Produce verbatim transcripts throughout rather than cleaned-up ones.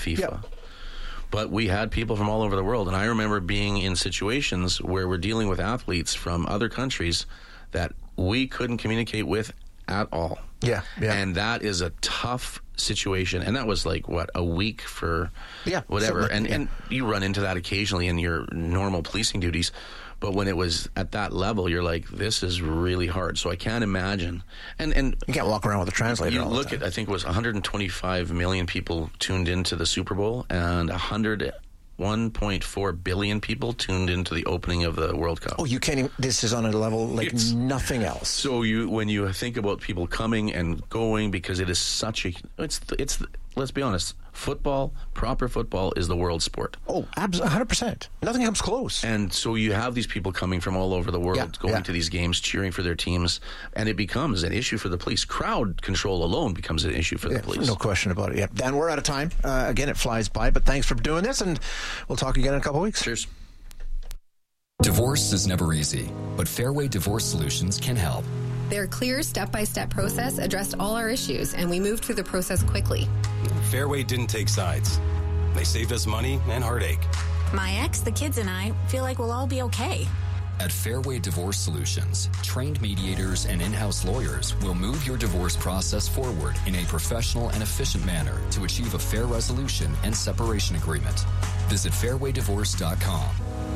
FIFA. Yep. But we had people from all over the world. And I remember being in situations where we're dealing with athletes from other countries that we couldn't communicate with at all. Yeah, yeah. And that is a tough situation. And that was like, what, a week for yeah, whatever. Like, and, yeah. and you run into that occasionally in your normal policing duties. But when it was at that level, you're like, this is really hard. So I can't imagine. And and you can't walk around with a translator. You all look the time. at, I think it was one hundred twenty-five million people tuned into the Super Bowl, and one hundred, one point four billion people tuned into the opening of the World Cup. Oh, you can't even, this is on a level like It's, nothing else. So you, when you think about people coming and going, because it is such a, it's, it's, let's be honest, football, proper football, is the world sport. Oh, absolutely, one hundred percent. Nothing comes close. And so you have these people coming from all over the world, Yeah, going yeah. to these games, cheering for their teams, and it becomes an issue for the police. Crowd control alone becomes an issue for Yeah, the police. no question about it. Yeah, Dan, we're out of time. Uh, again, it flies by, but thanks for doing this, and we'll talk again in a couple of weeks. Cheers. Divorce is never easy, but Fairway Divorce Solutions can help. Their clear step-by-step process addressed all our issues, and we moved through the process quickly. Fairway didn't take sides. They saved us money and heartache. My ex, the kids, and I feel like we'll all be okay. At Fairway Divorce Solutions, trained mediators and in-house lawyers will move your divorce process forward in a professional and efficient manner to achieve a fair resolution and separation agreement. Visit fairway divorce dot com.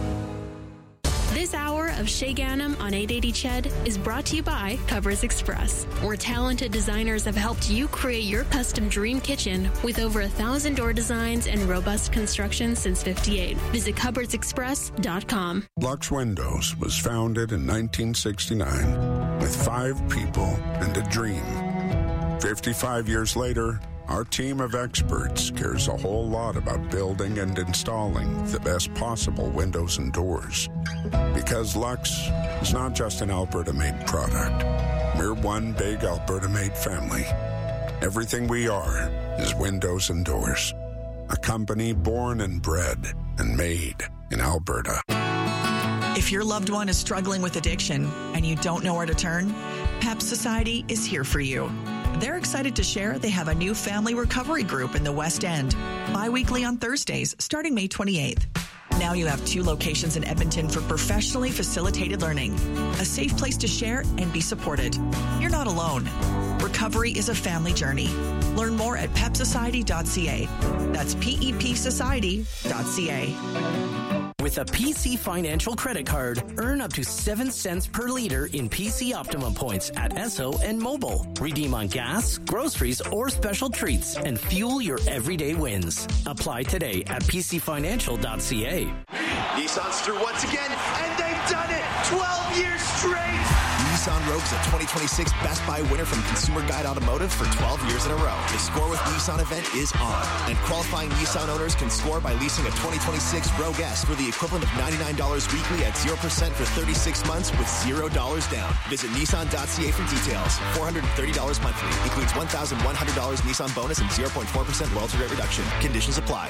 This hour of Shay Ganem on eight eighty C H E D is brought to you by Covers Express, where talented designers have helped you create your custom dream kitchen with over a thousand door designs and robust construction since fifty-eight. Visit covers express dot com. Lux Windows was founded in nineteen sixty-nine with five people and a dream. fifty-five years later, our team of experts cares a whole lot about building and installing the best possible windows and doors. Because Lux is not just an Alberta-made product. We're one big Alberta-made family. Everything we are is windows and doors. A company born and bred and made in Alberta. If your loved one is struggling with addiction and you don't know where to turn, P E P Society is here for you. They're excited to share they have a new family recovery group in the West End, bi-weekly on Thursdays, starting May twenty-eighth. Now you have two locations in Edmonton for professionally facilitated learning, a safe place to share and be supported. You're not alone. Recovery is a family journey. Learn more at pep society dot c a. That's P E P society dot c a. With a P C Financial credit card, earn up to seven cents per liter in P C Optimum points at Esso and Mobile. Redeem on gas, groceries, or special treats and fuel your everyday wins. Apply today at p c financial dot c a. Nissan's through once again, and they've done it! twelve years straight! Nissan Rogue is a twenty twenty-six Best Buy winner from Consumer Guide Automotive for twelve years in a row. The Score with Nissan event is on, and qualifying Nissan owners can score by leasing a twenty twenty-six Rogue S for the equivalent of ninety-nine dollars weekly at zero percent for thirty-six months with zero dollars down. Visit nissan dot c a for details. four hundred thirty dollars monthly. Includes one thousand one hundred dollars Nissan bonus and zero point four percent loyalty rate reduction. Conditions apply.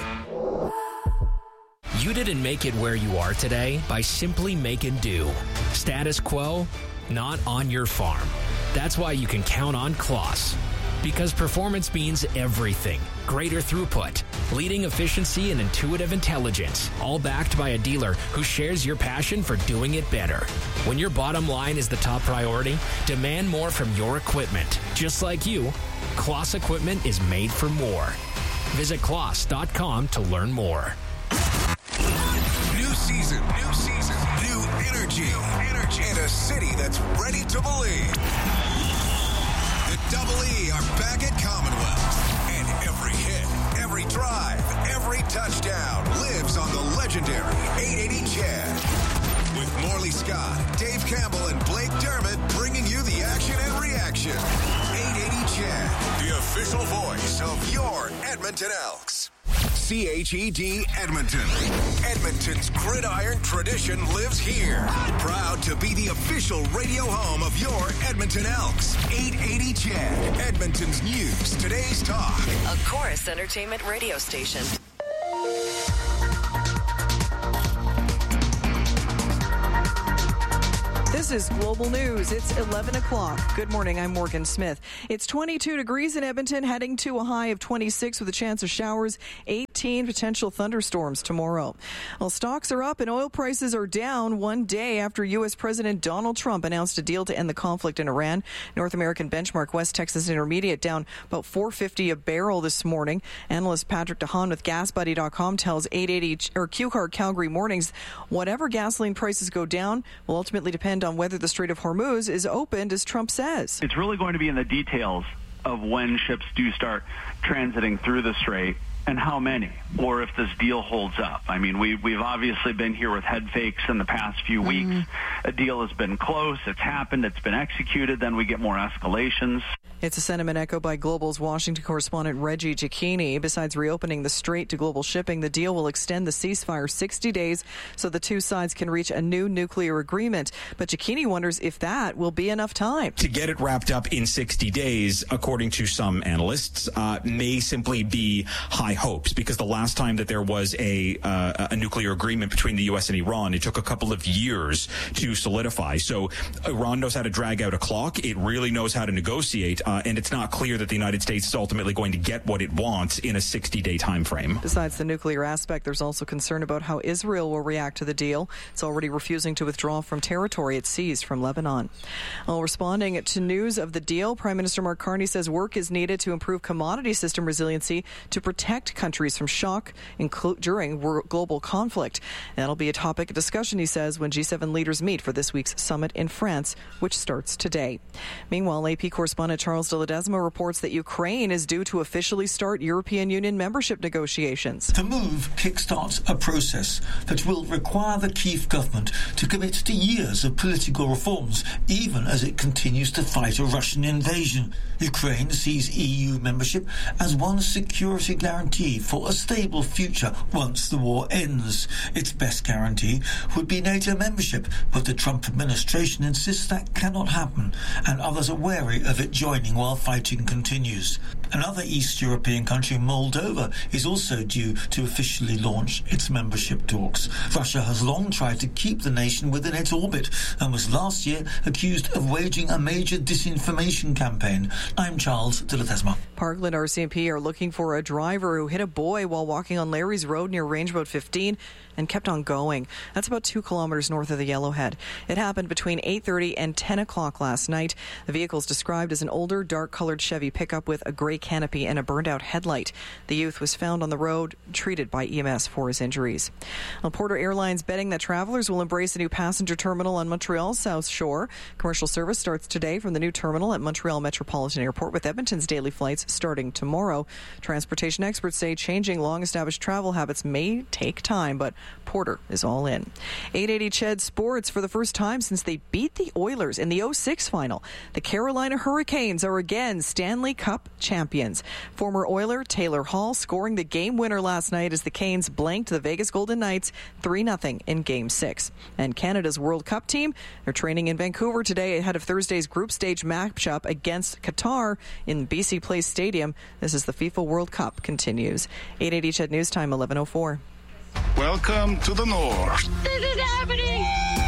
You didn't make it where you are today by simply making do. Status quo, not on your farm. That's why you can count on Kloss. Because performance means everything. Greater throughput, leading efficiency and intuitive intelligence, all backed by a dealer who shares your passion for doing it better. When your bottom line is the top priority, demand more from your equipment. Just like you, Kloss equipment is made for more. Visit kloss dot com to learn more. New season, new season, new energy, energy, and a city that's ready to believe. The Double E are back at Commonwealth, and every hit, every drive, every touchdown lives on the legendary eight eighty C H E D. With Morley Scott, Dave Campbell, and Blake Dermott bringing you the action and reaction. eight eighty C H E D, the official voice of your Edmonton Elks. C H E D Edmonton. Edmonton's gridiron tradition lives here. Proud to be the official radio home of your Edmonton Elks. eight eighty C H E D, Edmonton's news, today's talk. A Chorus Entertainment radio station. This This is Global News. It's eleven o'clock. Good morning. I'm Morgan Smith. It's twenty-two degrees in Edmonton, heading to a high of twenty-six with a chance of showers, eighteen potential thunderstorms tomorrow. Well, stocks are up and oil prices are down one day after U S. President Donald Trump announced a deal to end the conflict in Iran. North American benchmark West Texas Intermediate down about four fifty a barrel this morning. Analyst Patrick DeHaan with gas buddy dot com tells eight eighty or Q Card Calgary Mornings, whatever gasoline prices go down will ultimately depend on whether the Strait of Hormuz is opened, as Trump says. It's really going to be in the details of when ships do start transiting through the strait and how many, or if this deal holds up. I mean, we, we've obviously been here with head fakes in the past few weeks. Mm. A deal has been close, it's happened, it's been executed, then we get more escalations. It's a sentiment echoed by Global's Washington correspondent Reggie Cicchini. Besides reopening the strait to global shipping, the deal will extend the ceasefire sixty days so the two sides can reach a new nuclear agreement. But Cicchini wonders if that will be enough time. To get it wrapped up in sixty days, according to some analysts, uh, may simply be high hopes, because the last time that there was a uh, a nuclear agreement between the U S and Iran, it took a couple of years to solidify. So Iran knows how to drag out a clock. It really knows how to negotiate. Uh, and it's not clear that the United States is ultimately going to get what it wants in a sixty-day time frame. Besides the nuclear aspect, there's also concern about how Israel will react to the deal. It's already refusing to withdraw from territory it seized from Lebanon. Well, responding to news of the deal, Prime Minister Mark Carney says work is needed to improve commodity system resiliency to protect countries from shock inclu- during global conflict. That'll be a topic of discussion, he says, when G seven leaders meet for this week's summit in France, which starts today. Meanwhile, A P correspondent Charles de Ledesma reports that Ukraine is due to officially start European Union membership negotiations. The move kickstarts a process that will require the Kyiv government to commit to years of political reforms, even as it continues to fight a Russian invasion. Ukraine sees E U membership as one security guarantee for a stable future once the war ends. Its best guarantee would be NATO membership, but the Trump administration insists that cannot happen, and others are wary of it joining while fighting continues. Another East European country, Moldova, is also due to officially launch its membership talks. Russia has long tried to keep the nation within its orbit and was last year accused of waging a major disinformation campaign. I'm Charles de Ledesma. Parkland R C M P are looking for a driver who hit a boy while walking on Larry's Road near Range Road fifteen and kept on going. That's about two kilometers north of the Yellowhead. It happened between eight thirty and ten o'clock last night. The vehicle is described as an older, dark-colored Chevy pickup with a gray canopy and a burned-out headlight. The youth was found on the road, treated by E M S for his injuries. Well, Porter Airlines betting that travelers will embrace a new passenger terminal on Montreal's South Shore. Commercial service starts today from the new terminal at Montreal Metropolitan Airport, with Edmonton's daily flights starting tomorrow. Transportation experts say changing long-established travel habits may take time, but Porter is all in. eight eighty C H E D Sports. For the first time since they beat the Oilers in the oh six final, the Carolina Hurricanes are again Stanley Cup champions. Former Oiler Taylor Hall scoring the game winner last night as the Canes blanked the Vegas Golden Knights three nothing in Game six. And Canada's World Cup team, they're training in Vancouver today ahead of Thursday's group stage matchup against Qatar in B C Place Stadium. This is the FIFA World Cup continues. eight eighty C H E D News Time, eleven oh four. Welcome to the North. This is happening!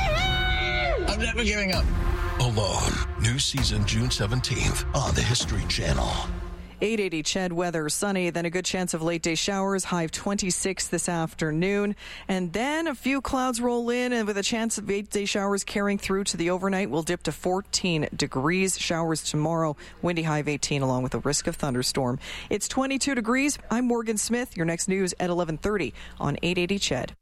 I'm never giving up. Alone. New season June seventeenth on the History Channel. eight eighty C H E D weather, sunny, then a good chance of late day showers, high of twenty-six this afternoon. And then a few clouds roll in, and with a chance of eight day showers carrying through to the overnight, we'll dip to fourteen degrees. Showers tomorrow, windy high of eighteen, along with a risk of thunderstorm. It's twenty-two degrees. I'm Morgan Smith. Your next news at eleven thirty on eight eighty C H E D.